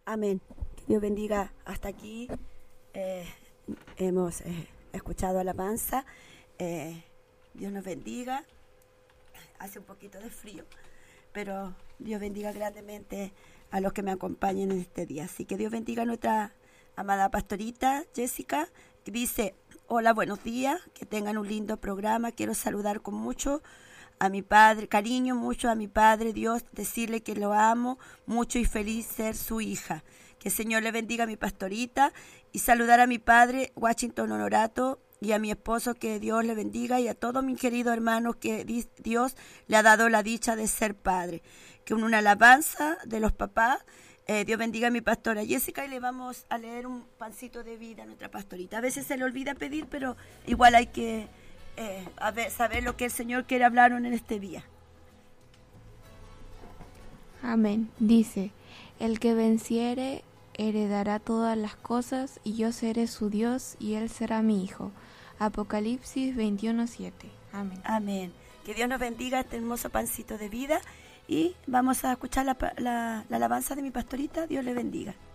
Amén. Que Dios bendiga. Hasta aquí hemos escuchado alabanza. Dios nos bendiga. Hace un poquito de frío, pero Dios bendiga grandemente a los que me acompañen en este día. Así que Dios bendiga a nuestra amada pastorita Jessica, que dice: hola, buenos días, que tengan un lindo programa. Quiero saludar con mucho a mi padre, cariño mucho a mi padre Dios, decirle que lo amo mucho y feliz ser su hija. Que el Señor le bendiga a mi pastorita, y saludar a mi padre Washington Honorato y a mi esposo, que Dios le bendiga, y a todos mis queridos hermanos que Dios le ha dado la dicha de ser padre. Que una alabanza de los papás. Dios bendiga a mi pastora Jessica, y le vamos a leer un pancito de vida a nuestra pastorita. A veces se le olvida pedir, pero igual hay que saber lo que el Señor quiere hablar en este día. Amén. Dice: el que venciere heredará todas las cosas, y yo seré su Dios, y él será mi hijo. Apocalipsis 21:7. Amén. Amén. Que Dios nos bendiga este hermoso pancito de vida, y vamos a escuchar la alabanza de mi pastorita. Dios le bendiga.